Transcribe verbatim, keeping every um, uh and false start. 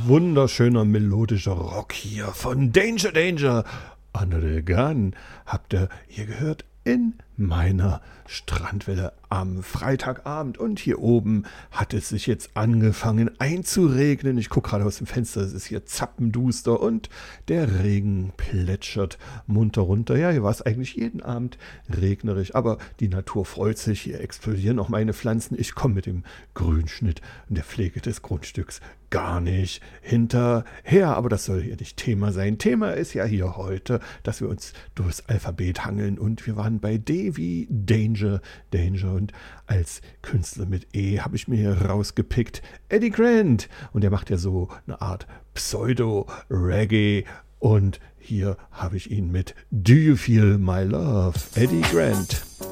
Wunderschöner melodischer Rock hier von Danger Danger Under the Gun habt ihr hier gehört in meiner Strandwelle am Freitagabend. Und hier oben hat es sich jetzt angefangen einzuregnen. Ich gucke gerade aus dem Fenster, es ist hier zappenduster und der Regen plätschert munter runter. Ja, hier war es eigentlich jeden Abend regnerisch, aber die Natur freut sich. Hier explodieren auch meine Pflanzen. Ich komme mit dem Grünschnitt und der Pflege des Grundstücks gar nicht hinterher. Aber das soll hier nicht Thema sein. Thema ist ja hier heute, dass wir uns durchs Alphabet hangeln und wir waren bei D wie Danger, Danger und als Künstler mit E habe ich mir hier rausgepickt Eddie Grant und der macht ja so eine Art Pseudo-Reggae und hier habe ich ihn mit Do You Feel My Love, Eddie Grant.